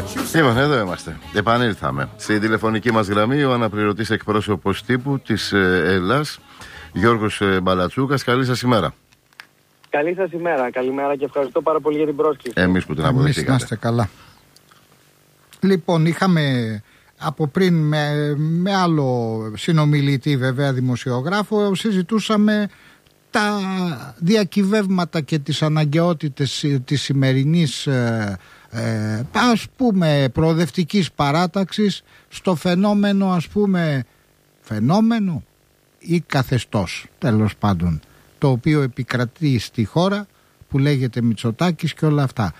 Λοιπόν, εδώ είμαστε. Επανήλθαμε. Στη τηλεφωνική μας γραμμή ο αναπληρωτής εκπρόσωπος τύπου της Ελλάς, Γιώργος Μπαλατσούκας. Καλή σας ημέρα. Καλή σας ημέρα. Καλημέρα και ευχαριστώ πάρα πολύ για την πρόσκληση. Εμείς που την αποδεχτήκατε. Εμείς να είστε καλά. Λοιπόν, είχαμε από πριν με άλλο συνομιλητή, βέβαια δημοσιογράφο, συζητούσαμε τα διακυβεύματα και τις αναγκαιότητες της σημερινής ας πούμε προοδευτικής παράταξης στο φαινόμενο, ας πούμε, φαινόμενο ή καθεστώς, τέλος πάντων, το οποίο επικρατεί στη χώρα, που λέγεται Μητσοτάκης και όλα αυτά.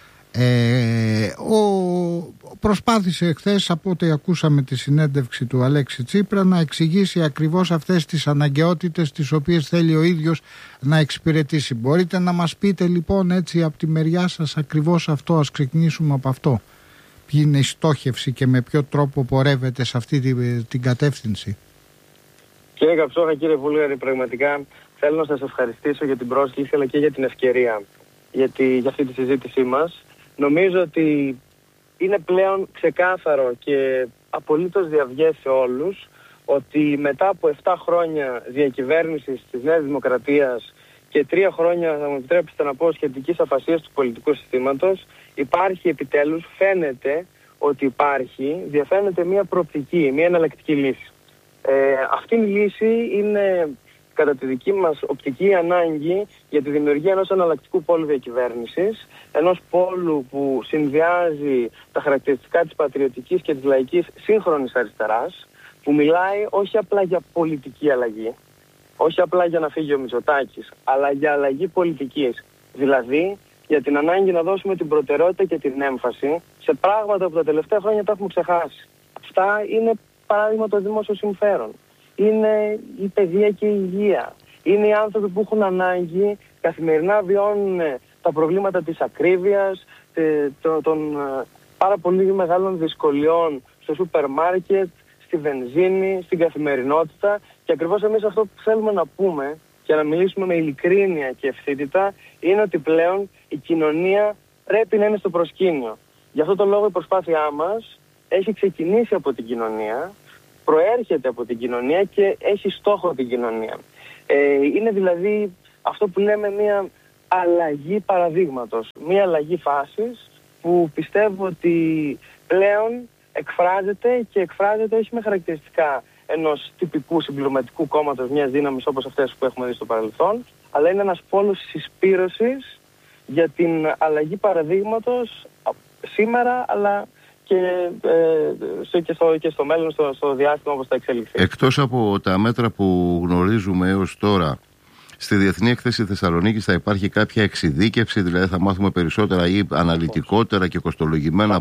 Προσπάθησε εχθές, από ό,τι ακούσαμε τη συνέντευξη του Αλέξη Τσίπρα, να εξηγήσει ακριβώς αυτές τις αναγκαιότητες τις οποίες θέλει ο ίδιος να εξυπηρετήσει. Μπορείτε να μας πείτε λοιπόν έτσι από τη μεριά σας ακριβώς αυτό? Ας ξεκινήσουμε από αυτό. Ποια είναι η στόχευση και με ποιο τρόπο πορεύεται σε αυτή την κατεύθυνση? Κύριε Καψόχα, κύριε Βούλγαρη, πραγματικά θέλω να σας ευχαριστήσω για την πρόσκληση αλλά και για την ευκαιρία για αυτή τη συζήτησή μας. Νομίζω ότι είναι πλέον ξεκάθαρο και απολύτως διαυγές σε όλους ότι μετά από 7 χρόνια διακυβέρνησης της Νέας Δημοκρατίας και 3 χρόνια, θα μου επιτρέψετε να πω, σχετικής αφασίας του πολιτικού συστήματος, υπάρχει επιτέλους, φαίνεται ότι διαφαίνεται μια προοπτική, μια εναλλακτική λύση. Αυτή η λύση είναι, κατά τη δική μας οπτική, ανάγκη για τη δημιουργία ενός εναλλακτικού πόλου διακυβέρνησης, ενός πόλου που συνδυάζει τα χαρακτηριστικά της πατριωτικής και της λαϊκής σύγχρονης αριστεράς, που μιλάει όχι απλά για πολιτική αλλαγή, όχι απλά για να φύγει ο Μητσοτάκης, αλλά για αλλαγή πολιτικής. Δηλαδή, για την ανάγκη να δώσουμε την προτεραιότητα και την έμφαση σε πράγματα που τα τελευταία χρόνια τα έχουμε ξεχάσει. Αυτά είναι, παράδειγμα, το δημόσιο συμφέρον. Είναι η παιδεία και η υγεία. Είναι οι άνθρωποι που έχουν ανάγκη, καθημερινά βιώνουν τα προβλήματα της ακρίβειας, των πάρα πολύ μεγάλων δυσκολιών στο σούπερ μάρκετ, στη βενζίνη, στην καθημερινότητα. Και ακριβώς εμείς αυτό που θέλουμε να πούμε και να μιλήσουμε με ειλικρίνεια και ευθύτητα είναι ότι πλέον η κοινωνία πρέπει να είναι στο προσκήνιο. Γι' αυτό το λόγο η προσπάθειά μας έχει ξεκινήσει από την κοινωνία, προέρχεται από την κοινωνία και έχει στόχο την κοινωνία. Είναι δηλαδή αυτό που λέμε μια αλλαγή παραδείγματος, μια αλλαγή φάσης που πιστεύω ότι πλέον εκφράζεται όχι με χαρακτηριστικά ενός τυπικού συμπληρωματικού κόμματος, μιας δύναμης όπως αυτές που έχουμε δει στο παρελθόν, αλλά είναι ένας πόλος συσπήρωσης για την αλλαγή παραδείγματος σήμερα, αλλά και στο μέλλον, στο διάστημα όπως θα εξελιχθεί. Εκτός από τα μέτρα που γνωρίζουμε έως τώρα, στη Διεθνή Έκθεση Θεσσαλονίκης θα υπάρχει κάποια εξειδίκευση, δηλαδή θα μάθουμε περισσότερα ή αναλυτικότερα και κοστολογημένα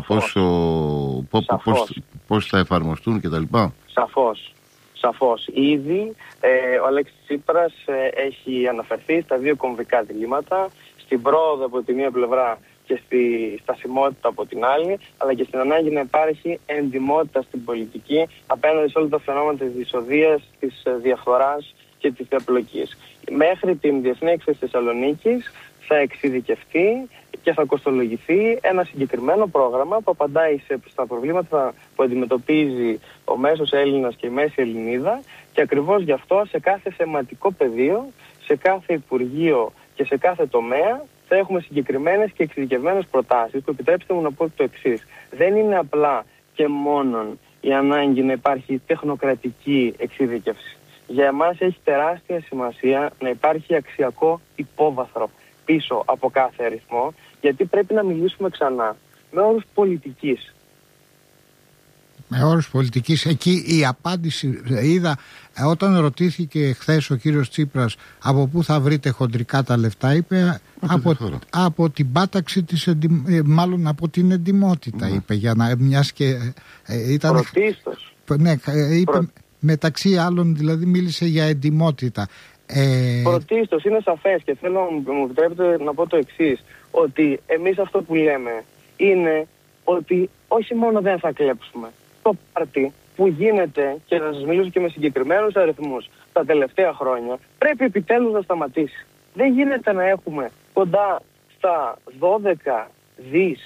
πώς θα εφαρμοστούν κτλ. Σαφώς. Ήδη ο Αλέξης Τσίπρας έχει αναφερθεί στα 2 κομβικά διλήμματα, στην πρόοδο από τη μία πλευρά και στη στασιμότητα από την άλλη, αλλά και στην ανάγκη να υπάρχει εντιμότητα στην πολιτική απέναντι σε όλα τα φαινόμενα της δυσοδείας, της διαφθοράς και της διαπλοκής. Μέχρι την Διεθνή Έκθεση Θεσσαλονίκης θα εξειδικευτεί και θα κοστολογηθεί ένα συγκεκριμένο πρόγραμμα που απαντάει στα προβλήματα που αντιμετωπίζει ο μέσος Έλληνας και η μέση Ελληνίδα, και ακριβώς γι' αυτό σε κάθε θεματικό πεδίο, σε κάθε Υπουργείο και σε κάθε τομέα θα έχουμε συγκεκριμένες και εξειδικευμένες προτάσεις που, επιτρέψτε μου να πω το εξής, δεν είναι απλά και μόνον η ανάγκη να υπάρχει τεχνοκρατική εξειδικεύση. Για εμάς έχει τεράστια σημασία να υπάρχει αξιακό υπόβαθρο πίσω από κάθε αριθμό, γιατί πρέπει να μιλήσουμε ξανά με όρους πολιτικής. Με όρους πολιτικής. Εκεί η απάντηση, είδα όταν ρωτήθηκε χθες ο κύριος Τσίπρας από πού θα βρείτε χοντρικά τα λεφτά, είπε από την πάταξη μάλλον από την εντιμότητα, είπε, για να μιας και ήταν πρωτίστως. Ναι, είπε μεταξύ άλλων, δηλαδή μίλησε για εντιμότητα. Πρωτίστως, είναι σαφές, και θέλω να μου επιτρέπετε να πω το εξής, ότι εμείς αυτό που λέμε είναι ότι όχι μόνο δεν θα κλέψουμε το πάρτι που γίνεται, και να σας μιλήσω και με συγκεκριμένους αριθμούς, τα τελευταία χρόνια, πρέπει επιτέλους να σταματήσει. Δεν γίνεται να έχουμε κοντά στα 12 δις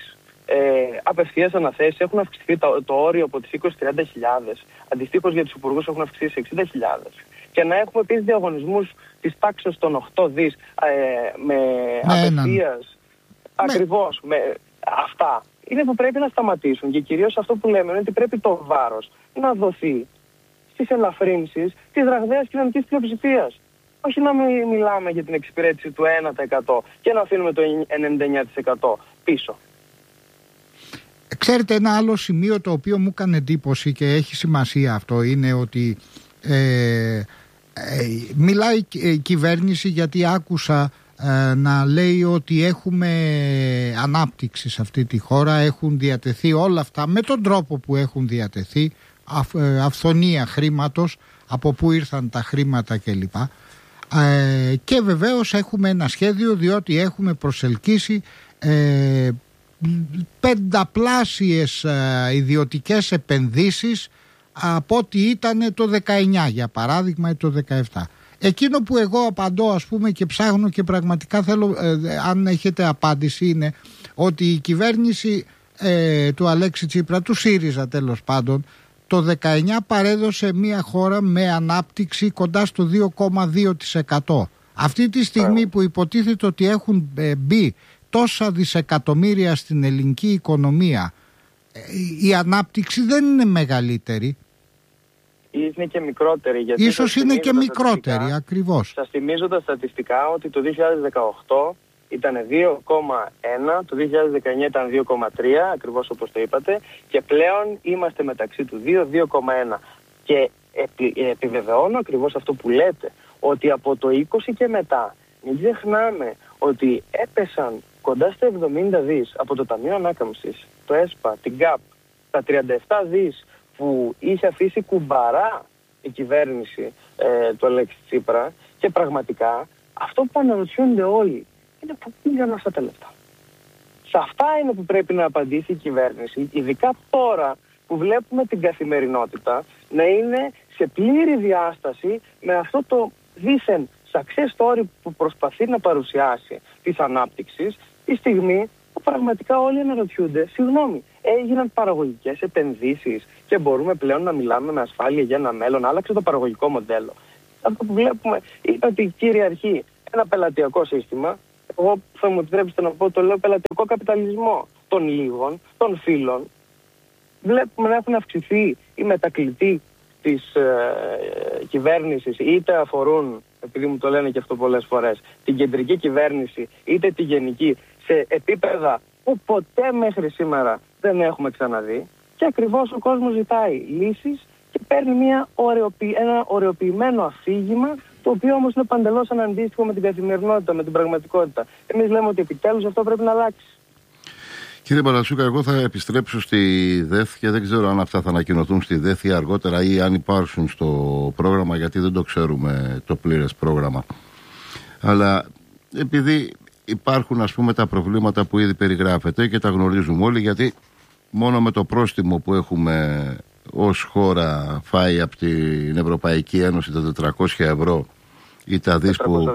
απευθείας αναθέσεις έχουν αυξηθεί το όριο από τις 20-30 χιλιάδες. Αντιστοίχως για τους υπουργούς έχουν αυξηθεί σε 60 χιλιάδες. Και να έχουμε επίσης διαγωνισμούς της τάξης των 8 δις με απευθείας. Ακριβώς. Με αυτά είναι που πρέπει να σταματήσουν. Και κυρίως αυτό που λέμε είναι ότι πρέπει το βάρος να δοθεί στις ελαφρύνσεις της ραγδαίας κοινωνικής πλειοψηφίας. Όχι να μιλάμε για την εξυπηρέτηση του 1% και να αφήνουμε το 99% πίσω. Ξέρετε, ένα άλλο σημείο το οποίο μου έκανε εντύπωση και έχει σημασία αυτό είναι ότι μιλάει η κυβέρνηση, γιατί άκουσα να λέει ότι έχουμε ανάπτυξη σε αυτή τη χώρα, έχουν διατεθεί όλα αυτά με τον τρόπο που έχουν διατεθεί, αυθονία χρήματος, από πού ήρθαν τα χρήματα κλπ. Και βεβαίως έχουμε ένα σχέδιο, διότι έχουμε προσελκύσει πενταπλάσιες ιδιωτικές επενδύσεις από ό,τι ήταν το 19 για παράδειγμα ή το 17. Εκείνο που εγώ απαντώ, ας πούμε, και ψάχνω και πραγματικά θέλω αν έχετε απάντηση, είναι ότι η κυβέρνηση του Αλέξη Τσίπρα, του ΣΥΡΙΖΑ τέλος πάντων, το 19 παρέδωσε μια χώρα με ανάπτυξη κοντά στο 2,2%. Αυτή τη στιγμή που υποτίθεται ότι έχουν μπει τόσα δισεκατομμύρια στην ελληνική οικονομία, η ανάπτυξη δεν είναι μεγαλύτερη. Είναι και μικρότερη. Γιατί ίσως είναι και μικρότερη, ακριβώς. Σας θυμίζω τα στατιστικά ότι το 2018 ήταν 2,1, το 2019 ήταν 2,3, ακριβώς όπως το είπατε, και πλέον είμαστε μεταξύ του 2-2,1. Και επιβεβαιώνω ακριβώς αυτό που λέτε, ότι από το 20 και μετά, μην ξεχνάμε ότι έπεσαν κοντά στα 70 δις από το Ταμείο Ανάκαμψης, το ΕΣΠΑ, την ΚΑΠ, τα 37 δις που είχε αφήσει κουμπαρά η κυβέρνηση του Αλέξη Τσίπρα, και πραγματικά αυτό που αναρωτιούνται όλοι είναι πού πήγαν αυτά τα λεφτά. Σε αυτά είναι που πρέπει να απαντήσει η κυβέρνηση, ειδικά τώρα που βλέπουμε την καθημερινότητα να είναι σε πλήρη διάσταση με αυτό το δήθεν success story που προσπαθεί να παρουσιάσει της ανάπτυξης, τη στιγμή που πραγματικά όλοι αναρωτιούνται, συγγνώμη, έγιναν παραγωγικές επενδύσεις και μπορούμε πλέον να μιλάμε με ασφάλεια για ένα μέλλον? Άλλαξε το παραγωγικό μοντέλο. Αυτό που βλέπουμε είναι ότι κυριαρχεί ένα πελατειακό σύστημα. Εγώ θα μου επιτρέψετε να πω, το λέω πελατειακό καπιταλισμό των λίγων, των φίλων. Βλέπουμε να έχουν αυξηθεί οι μετακλητοί της κυβέρνησης, είτε αφορούν, επειδή μου το λένε και αυτό πολλές φορές, την κεντρική κυβέρνηση είτε τη γενική, σε επίπεδα που ποτέ μέχρι σήμερα δεν έχουμε ξαναδεί, και ακριβώς ο κόσμος ζητάει λύσεις και παίρνει ένα ωρεοποιημένο αφήγημα, το οποίο όμως είναι παντελώς αναντίστοιχο με την καθημερινότητα, με την πραγματικότητα. Εμείς λέμε ότι επιτέλους αυτό πρέπει να αλλάξει. Κύριε Παλασούκα, εγώ θα επιστρέψω στη ΔΕΘ και δεν ξέρω αν αυτά θα ανακοινωθούν στη ΔΕΘ ή αργότερα, ή αν υπάρξουν στο πρόγραμμα, γιατί δεν το ξέρουμε το πλήρες πρόγραμμα. Αλλά επειδή υπάρχουν, ας πούμε, τα προβλήματα που ήδη περιγράφεται και τα γνωρίζουμε όλοι, γιατί μόνο με το πρόστιμο που έχουμε ως χώρα φάει από την Ευρωπαϊκή Ένωση τα 400 ευρώ ή τα δις που,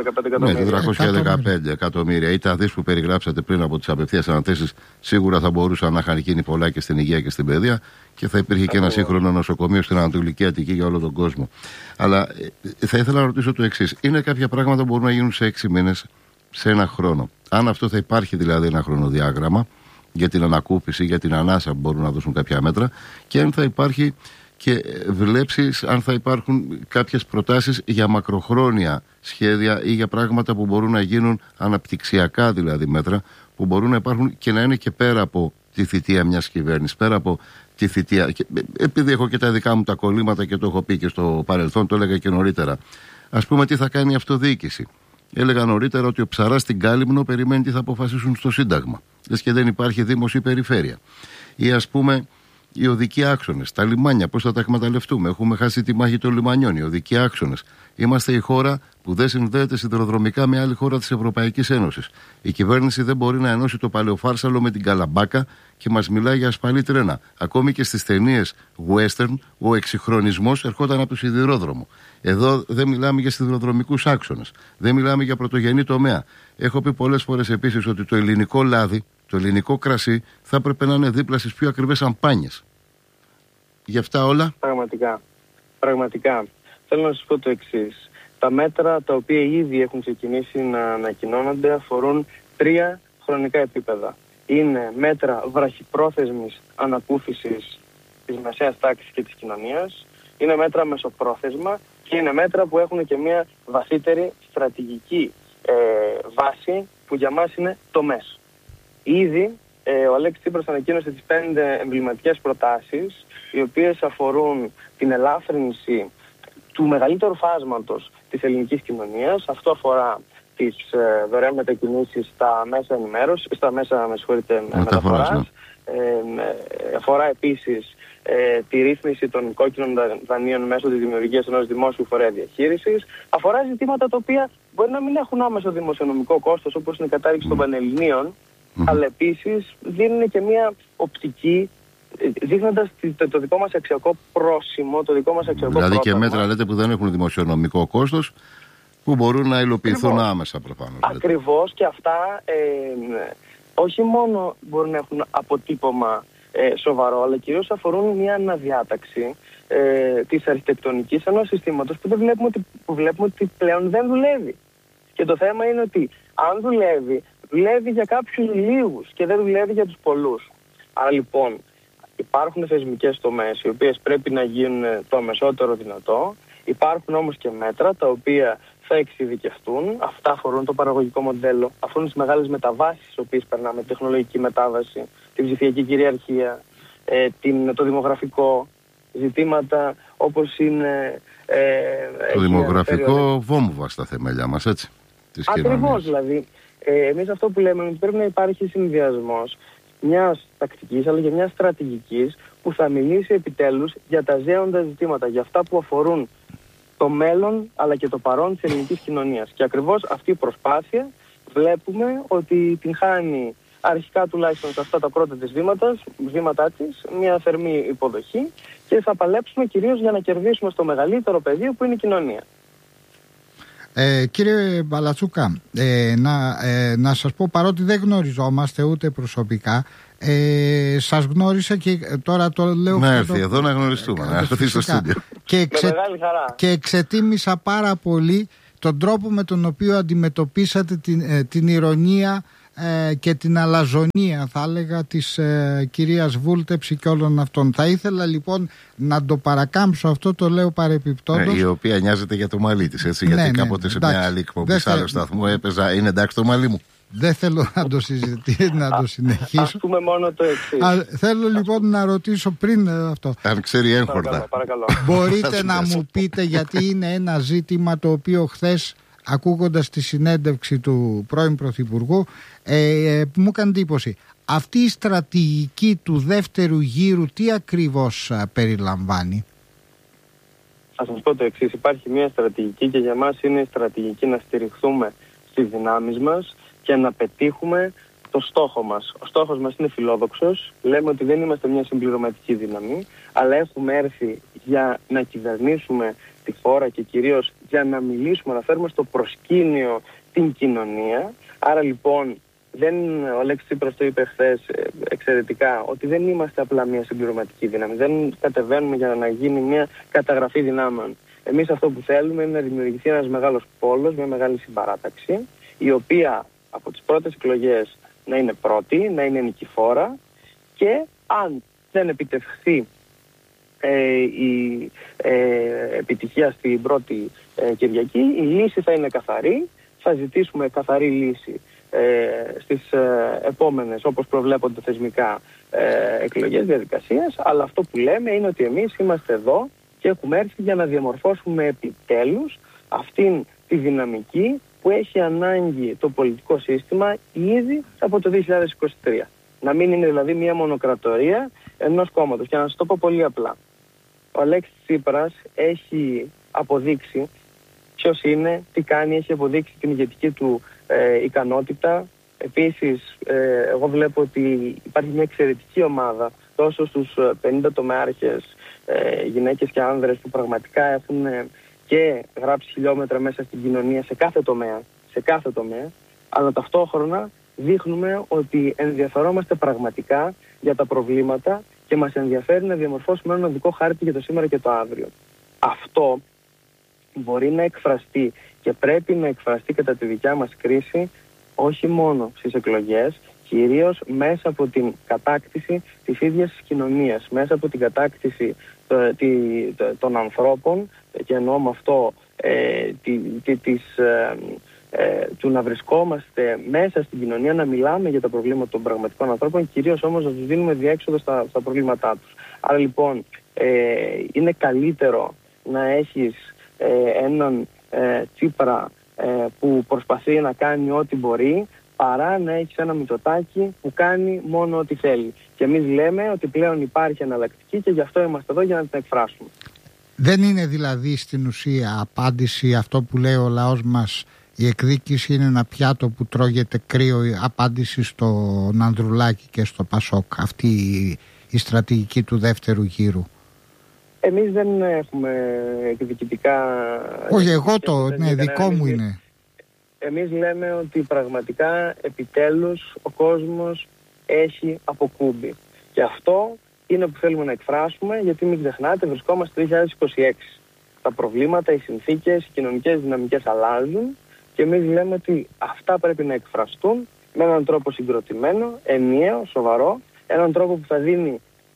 415 εκατομμύρια ή τα δις που περιγράψατε πριν από τις απευθείας αναθέσεις, σίγουρα θα μπορούσαν να είχαν γίνει πολλά και στην υγεία και στην παιδεία και θα υπήρχε και ένα σύγχρονο νοσοκομείο στην Ανατολική Αττική για όλο τον κόσμο. Αλλά θα ήθελα να ρωτήσω το εξής. Είναι κάποια πράγματα που μπορούν να γίνουν σε 6 μήνες, σε ένα χρόνο? Αν αυτό θα υπάρχει δηλαδή ένα χρονοδιάγραμμα για την ανακούφιση, για την ανάσα που μπορούν να δώσουν κάποια μέτρα, και αν θα υπάρχει και βλέψεις, αν θα υπάρχουν κάποιες προτάσεις για μακροχρόνια σχέδια ή για πράγματα που μπορούν να γίνουν αναπτυξιακά, δηλαδή μέτρα που μπορούν να υπάρχουν και να είναι και πέρα από τη θητεία μιας κυβέρνησης, πέρα από τη θητεία. Και επειδή έχω και τα δικά μου τα κολλήματα και το έχω πει και στο παρελθόν, το έλεγα και νωρίτερα. Ας πούμε, τι θα κάνει η αυτοδιοίκηση. Έλεγα νωρίτερα ότι ο ψαράς στην Κάλυμνο περιμένει τι θα αποφασίσουν στο Σύνταγμα. Λες και δεν υπάρχει δήμος ή περιφέρεια. Ή ας πούμε οι οδικοί άξονες, τα λιμάνια, πώς θα τα εκμεταλλευτούμε? Έχουμε χάσει τη μάχη των λιμανιών. Οι οδικοί άξονες. Είμαστε η χώρα που δεν συνδέεται σιδηροδρομικά με άλλη χώρα της Ευρωπαϊκής Ένωσης. Η κυβέρνηση δεν μπορεί να ενώσει το Παλαιοφάρσαλο με την Καλαμπάκα και μας μιλάει για ασφαλή τρένα. Ακόμη και στις ταινίες western, ο εξυγχρονισμός ερχόταν από το σιδηρόδρομο. Εδώ δεν μιλάμε για σιδηροδρομικούς άξονες. Δεν μιλάμε για πρωτογενή τομέα. Έχω πει πολλές φορές επίσης ότι το ελληνικό λάδι, Το ελληνικό κρασί θα έπρεπε να είναι δίπλα στις πιο ακριβές σαμπάνιες. Γι' αυτά όλα. Πραγματικά. Θέλω να σας πω το εξής. Τα μέτρα τα οποία ήδη έχουν ξεκινήσει να ανακοινώνονται αφορούν 3 χρονικά επίπεδα. Είναι μέτρα βραχυπρόθεσμης ανακούφισης της μεσαίας τάξης και της κοινωνίας, είναι μέτρα μεσοπρόθεσμα και είναι μέτρα που έχουν και μια βαθύτερη στρατηγική βάση που για μας είναι τομές. Ήδη ο Αλέξης Τσίπρας ανακοίνωσε τις 5 εμβληματικές προτάσεις, οι οποίες αφορούν την ελάφρυνση του μεγαλύτερου φάσματος της ελληνικής κοινωνίας. Αυτό αφορά τις δωρεάν μετακινήσεις στα μέσα ενημέρωσης, στα μέσα μεταφοράς. Αφορά επίσης τη ρύθμιση των κόκκινων δανείων μέσω της δημιουργίας ενός δημόσιου φορέα διαχείρισης. Αφορά ζητήματα τα οποία μπορεί να μην έχουν άμεσο δημοσιονομικό κόστος, όπως είναι η κατάργηση των Πανελληνίων, αλλά επίσης δίνουν και μια οπτική, δείχνοντας το δικό μας αξιακό πρόσημο, το δικό μας αξιακό δηλαδή πρόγραμμα. Και μέτρα λέτε που δεν έχουν δημοσιονομικό κόστος, που μπορούν να υλοποιηθούν άμεσα προφανώς. Ακριβώς, και αυτά όχι μόνο μπορούν να έχουν αποτύπωμα σοβαρό, αλλά κυρίως αφορούν μια αναδιάταξη της αρχιτεκτονικής ενός συστήματος που βλέπουμε ότι πλέον δεν δουλεύει. Και το θέμα είναι ότι αν δουλεύει για κάποιους λίγους και δεν δουλεύει για τους πολλούς. Άρα λοιπόν υπάρχουν θεσμικές τομές οι οποίες πρέπει να γίνουν το αμεσότερο δυνατό. Υπάρχουν όμως και μέτρα τα οποία θα εξειδικευτούν. Αυτά αφορούν το παραγωγικό μοντέλο, αφορούν τις μεγάλες μεταβάσεις τις οποίες περνάμε, τη τεχνολογική μετάβαση, την ψηφιακή κυριαρχία, το δημογραφικό, ζητήματα όπως είναι... το δημογραφικό βόμβα στα θεμέλια μας, έτσι. Ακριβώς, δηλαδή. Εμείς αυτό που λέμε είναι ότι πρέπει να υπάρχει συνδυασμός μιας τακτικής αλλά και μιας στρατηγικής που θα μιλήσει επιτέλους για τα ζέοντα ζητήματα, για αυτά που αφορούν το μέλλον αλλά και το παρόν της ελληνικής κοινωνίας. Και ακριβώς αυτή η προσπάθεια βλέπουμε ότι την χάνει αρχικά τουλάχιστον σε αυτά τα πρώτα της βήματά της μια θερμή υποδοχή, και θα παλέψουμε κυρίως για να κερδίσουμε στο μεγαλύτερο πεδίο που είναι η κοινωνία. Κύριε Μπαλατσούκα, να σας πω, παρότι δεν γνωριζόμαστε ούτε προσωπικά, σας γνώρισα και τώρα το λέω... Να έρθει εδώ να γνωριστούμε, να έρθει στο στούντιο. Και εξετίμησα πάρα πολύ τον τρόπο με τον οποίο αντιμετωπίσατε την ηρωνία και την αλαζονία, θα έλεγα, της κυρίας Βούλτεψη και όλων αυτών. Θα ήθελα λοιπόν να το παρακάμψω αυτό, το λέω παρεπιπτόντως. Η οποία νοιάζεται για το μαλλί της, έτσι, γιατί κάποτε σε μια άλλη εκπομπή σε άλλο σταθμό έπαιζα «Είναι εντάξει το μαλλί μου». Δεν θέλω να το συζητήσω, να το συνεχίσω. Ας πούμε μόνο το εξής. Θέλω λοιπόν να ρωτήσω πριν αυτό. Αν ξέρει έγχορτα. Παρακαλώ. Μπορείτε να μου πείτε, γιατί είναι ένα ζήτημα το οποίο χθες, ακούγοντας τη συνέντευξη του πρώην Πρωθυπουργού, μου έκανε εντύπωση. Αυτή η στρατηγική του δεύτερου γύρου τι ακριβώς περιλαμβάνει? Θα σας πω το εξής. Υπάρχει μια στρατηγική και για μας είναι η στρατηγική να στηριχθούμε στις δυνάμεις μας και να πετύχουμε το στόχο μας. Ο στόχος μας είναι φιλόδοξος. Λέμε ότι δεν είμαστε μια συμπληρωματική δύναμη, αλλά έχουμε έρθει για να κυβερνήσουμε τη χώρα και κυρίως για να μιλήσουμε, να φέρουμε στο προσκήνιο την κοινωνία. Άρα λοιπόν, ο Αλέξης Τσίπρας το είπε χθες εξαιρετικά, ότι δεν είμαστε απλά μια συμπληρωματική δύναμη. Δεν κατεβαίνουμε για να γίνει μια καταγραφή δυνάμεων. Εμείς αυτό που θέλουμε είναι να δημιουργηθεί ένας μεγάλος πόλος, μια μεγάλη συμπαράταξη, η οποία από τις πρώτες εκλογές να είναι πρώτη, να είναι νικηφόρα, και αν δεν επιτευχθεί η επιτυχία στην πρώτη Κυριακή, η λύση θα είναι καθαρή. Θα ζητήσουμε καθαρή λύση στις επόμενες, όπως προβλέπονται θεσμικά, εκλογές, διαδικασίες. Αλλά αυτό που λέμε είναι ότι εμείς είμαστε εδώ και έχουμε έρθει για να διαμορφώσουμε επιτέλους αυτήν τη δυναμική που έχει ανάγκη το πολιτικό σύστημα ήδη από το 2023. Να μην είναι δηλαδή μια μονοκρατορία ενός κόμματος. Και να σας το πω πολύ απλά. Ο Αλέξης Τσίπρας έχει αποδείξει ποιος είναι, τι κάνει, έχει αποδείξει την ηγετική του ικανότητα. Επίσης, εγώ βλέπω ότι υπάρχει μια εξαιρετική ομάδα τόσο στους 50 τομεάρχες, γυναίκες και άνδρες, που πραγματικά έχουν και γράψει χιλιόμετρα μέσα στην κοινωνία σε κάθε τομέα, αλλά ταυτόχρονα δείχνουμε ότι ενδιαφερόμαστε πραγματικά για τα προβλήματα και μας ενδιαφέρει να διαμορφώσουμε έναν οδικό χάρτη για το σήμερα και το αύριο. Αυτό μπορεί να εκφραστεί και πρέπει να εκφραστεί κατά τη δικιά μας κρίση όχι μόνο στις εκλογές, κυρίως μέσα από την κατάκτηση της ίδιας της κοινωνίας, μέσα από την κατάκτηση των ανθρώπων, και εννοώ με αυτό του να βρισκόμαστε μέσα στην κοινωνία, να μιλάμε για τα προβλήματα των πραγματικών ανθρώπων, κυρίως όμως να τους δίνουμε διέξοδο στα προβλήματά τους. Άρα λοιπόν είναι καλύτερο να έχεις έναν Τσίπρα που προσπαθεί να κάνει ό,τι μπορεί, παρά να έχεις ένα Μητσοτάκη που κάνει μόνο ό,τι θέλει. Και εμείς λέμε ότι πλέον υπάρχει εναλλακτική και γι' αυτό είμαστε εδώ, για να την εκφράσουμε. Δεν είναι δηλαδή στην ουσία απάντηση αυτό που λέει ο λαός μας, η εκδίκηση είναι ένα πιάτο που τρώγεται κρύο, η απάντηση στον Ανδρουλάκη και στο Πασόκ, αυτή η στρατηγική του δεύτερου γύρου? Εμείς δεν έχουμε εκδικητικά... Όχι, εγώ δικό μου είναι. Εμείς λέμε ότι πραγματικά επιτέλους ο κόσμος έχει αποκούμπει. Και αυτό είναι που θέλουμε να εκφράσουμε, γιατί μην ξεχνάτε, βρισκόμαστε το 2026. Τα προβλήματα, οι συνθήκες, οι κοινωνικές δυναμικές αλλάζουν και εμείς λέμε ότι αυτά πρέπει να εκφραστούν με έναν τρόπο συγκροτημένο, ενιαίο, σοβαρό, έναν τρόπο που θα δίνει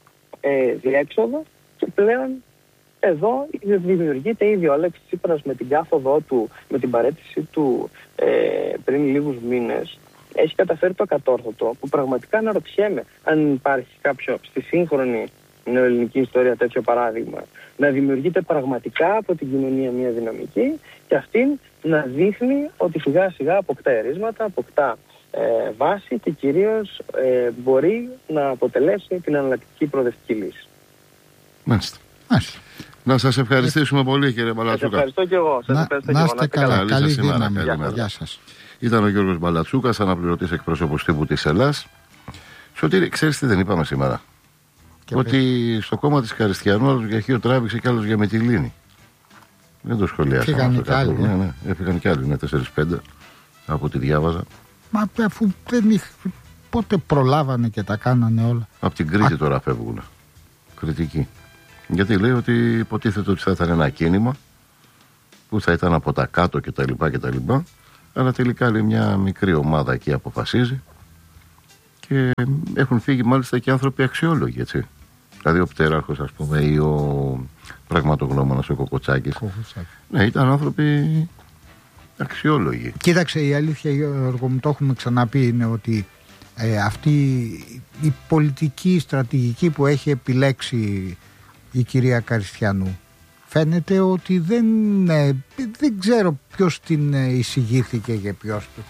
διέξοδο, και πλέον εδώ δημιουργείται ήδη ο Αλέξης Τσίπρας με την κάθοδό του, με την παραίτηση του πριν λίγους μήνες. Έχει καταφέρει το ακατόρθωτο, που πραγματικά αναρωτιέμαι αν υπάρχει κάποιο στη σύγχρονη νεοελληνική ιστορία τέτοιο παράδειγμα. Να δημιουργείται πραγματικά από την κοινωνία μια δυναμική και αυτήν να δείχνει ότι σιγά σιγά αποκτά ερίσματα, αποκτά βάση και κυρίως μπορεί να αποτελέσει την εναλλακτική προοδευτική λύση. Μάλιστα. Να σας ευχαριστήσουμε πολύ, κύριε Μπαλατσούκα. Σας ευχαριστώ και εγώ. Να είστε καλά. Καλή δύναμη. Γεια σας. Ήταν ο Γιώργος Μπαλατσούκας, αναπληρωτής εκπρόσωπος τύπου της Ελλάς. Σωτήρη, ξέρεις τι δεν είπαμε σήμερα? Ότι στο κόμμα της Καριστιανού άλλος για Χίο τράβηξε και άλλος για Μυτιλήνη. Δεν το σχολιάσαμε. Φύγανε κι άλλοι. Ναι, έφυγαν κι άλλοι, 4-5 από ό,τι διάβαζα. Μα αφού πότε προλάβανε και τα κάνανε όλα. Από την Κρήτη τώρα φεύγουν. Κριτική. Γιατί λέει ότι υποτίθεται ότι θα ήταν ένα κίνημα που θα ήταν από τα κάτω κτλ. Αλλά τελικά λέει μια μικρή ομάδα εκεί αποφασίζει και έχουν φύγει μάλιστα και άνθρωποι αξιόλογοι, έτσι. Δηλαδή ο Πτέραρχος, ας πούμε, ή ο πραγματογνώμονας ο Κοκοτσάκης. Ναι, ήταν άνθρωποι αξιόλογοι. Κοίταξε, η αλήθεια, Γιώργο μου, το έχουμε ξαναπεί, είναι ότι αυτή η πολιτική στρατηγική που έχει επιλέξει η κυρία Καριστιανού, φαίνεται ότι δεν ξέρω ποιος την εισηγήθηκε και ποιος του.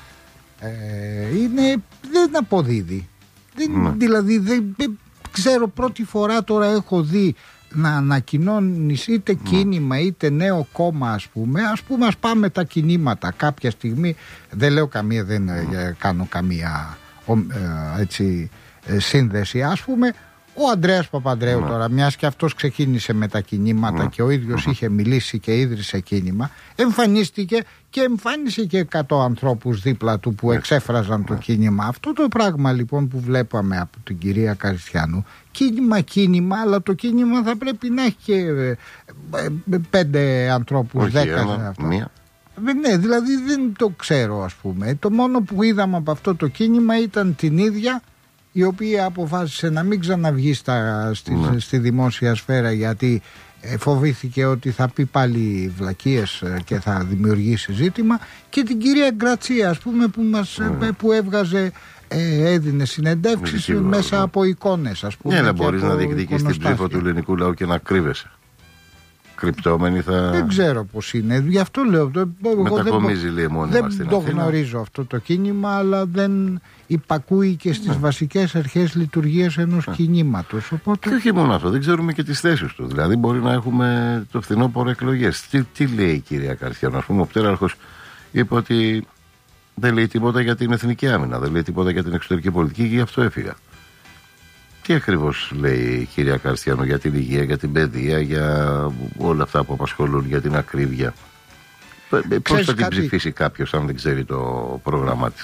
Δεν αποδίδει. Δηλαδή δεν ξέρω, πρώτη φορά τώρα έχω δει να ανακοινώνεις είτε κίνημα είτε νέο κόμμα, ας πούμε ας πάμε τα κινήματα κάποια στιγμή, δεν λέω καμία, δεν κάνω καμία έτσι σύνδεση, ας πούμε ο Ανδρέας Παπανδρέου τώρα, μιας και αυτός ξεκίνησε με τα κινήματα και ο ίδιος είχε μιλήσει και ίδρυσε κίνημα, εμφανίστηκε και εμφάνισε και 100 ανθρώπους δίπλα του που εξέφραζαν το κίνημα. Αυτό το πράγμα λοιπόν που βλέπαμε από την κυρία Καριστιανού, κίνημα, αλλά το κίνημα θα πρέπει να έχει και 5 ανθρώπους, 10. Μία. Ναι, δηλαδή δεν το ξέρω, ας πούμε. Το μόνο που είδαμε από αυτό το κίνημα ήταν την ίδια, η οποία αποφάσισε να μην ξαναβγεί στη δημόσια σφαίρα, γιατί φοβήθηκε ότι θα πει πάλι βλακίες και θα δημιουργήσει ζήτημα, και την κυρία Γκρατσία, ας πούμε, που έβγαζε, έδινε συνεντεύξεις μέσα από εικόνες, ας πούμε. Ναι, μπορείς να διεκδικείς την ψήφο του ελληνικού λαού και να κρύβεσαι. Κρυπτόμενοι θα... Δεν ξέρω πώς είναι, γι' αυτό λέω. Μετακομίζει λέει μόνιμα στην Δεν Αθήνα. το γνωρίζω αυτό το κίνημα, αλλά δεν υπακούει και στις βασικές αρχές λειτουργίας ενός κινήματος. Οπότε... Και όχι μόνο αυτό, δεν ξέρουμε και τις θέσεις του. Δηλαδή μπορεί να έχουμε το φθινόπωρο εκλογές. Τι λέει η κυρία Καριστιανού? Ας πούμε, ο Πτέραρχος είπε ότι δεν λέει τίποτα για την εθνική άμυνα, δεν λέει τίποτα για την εξωτερική πολιτική και γι' αυτό έφυγα. Τι ακριβώς λέει η κυρία Καριστιανού για την υγεία, για την παιδεία, για όλα αυτά που απασχολούν, για την ακρίβεια? Πώς θα την ψηφίσει κάποιος αν δεν ξέρει το πρόγραμμά της?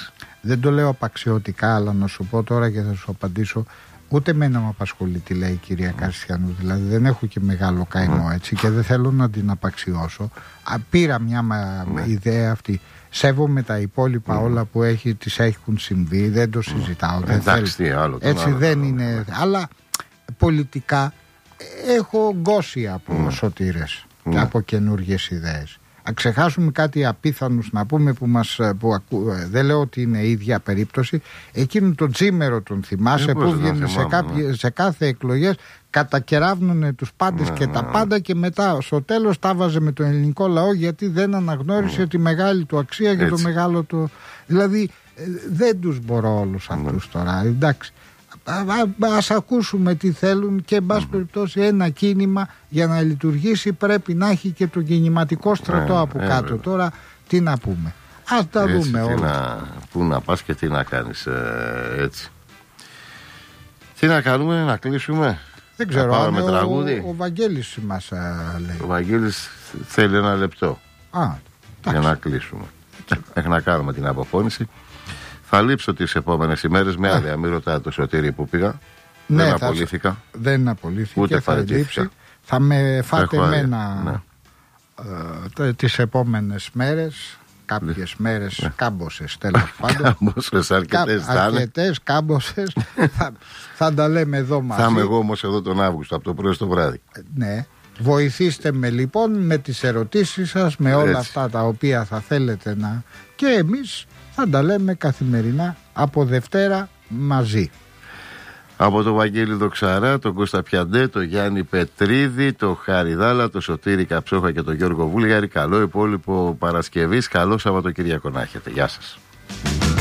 Δεν το λέω απαξιωτικά, αλλά να σου πω τώρα και θα σου απαντήσω. Ούτε εμένα με απασχολεί τι λέει η κυρία Καρσιανού. Δηλαδή δεν έχω και μεγάλο καημό έτσι και δεν θέλω να την απαξιώσω. Πήρα μια ιδέα αυτή. Σέβομαι τα υπόλοιπα όλα που τις έχουν συμβεί. Δεν το συζητάω. Εντάξει, τι άλλο. Έτσι δεν είναι. Αλλά πολιτικά έχω γκώσει από σωτήρες και από καινούργιες ιδέες. Αν ξεχάσουμε κάτι απίθανους να πούμε δεν λέω ότι είναι η ίδια περίπτωση, εκείνο το Τζίμερο τον θυμάσαι που βγαίνει σε κάθε εκλογές, κατακεράβνουνε τους πάντες και τα πάντα και μετά στο τέλος τα βάζε με τον ελληνικό λαό γιατί δεν αναγνώρισε τη μεγάλη του αξία και το μεγάλο του. Δηλαδή δεν τους μπορώ όλους αυτούς τώρα, εντάξει. Ας ακούσουμε τι θέλουν και εν πάση περιπτώσει ένα κίνημα για να λειτουργήσει πρέπει να έχει και το κινηματικό στρατό από κάτω. Τώρα τι να πούμε, ας τα δούμε όλα. Πού να πας και τι να κάνεις έτσι. Τι να κάνουμε, να κλείσουμε? Δεν ξέρω αν ο Βαγγέλης μας λέει. Ο Βαγγέλης θέλει ένα λεπτό για να κλείσουμε. Μέχρι να κάνουμε την αποφώνηση. Θα λείψω τις επόμενες ημέρες με άδεια. Μην ρωτάτε το Σωτήρι που πήγα. Ναι, δεν απολύθηκα. Δεν απολύθηκα. Ούτε παραιτήθηκα. Θα με φάτε εμένα τις επόμενες μέρες. Κάποιες μέρες κάμποσες τέλος πάντων. Κάμποσες, αρκετές κάμποσες. Θα τα λέμε εδώ μαζί. Θα είμαι εγώ όμως εδώ τον Αύγουστο από το πρωί στο βράδυ. Ναι. Βοηθήστε με λοιπόν με τις ερωτήσεις σας, με όλα αυτά τα οποία θα θέλετε να... Και εμείς θα τα λέμε καθημερινά από Δευτέρα μαζί. Από τον Βαγγέλη Δοξαρά, τον Κώστα Πιαντέ, τον Γιάννη Πετρίδη, τον Χάρη Δάλα, τον Σωτήρη Καψόχα και τον Γιώργο Βούλγαρη. Καλό υπόλοιπο Παρασκευής, καλό Σαββατοκύριακο να έχετε. Γεια σας.